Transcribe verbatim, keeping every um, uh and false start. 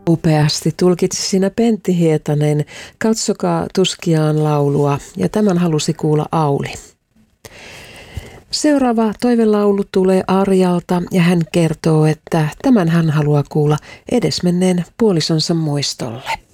Upeasti tulkitsi siinä Pentti Hietanen Katsokaa tuskiaan laulua, ja tämän halusi kuulla Auli. Seuraava toivelaulu tulee Arjalta ja hän kertoo, että tämän hän haluaa kuulla edesmenneen puolisonsa muistolle.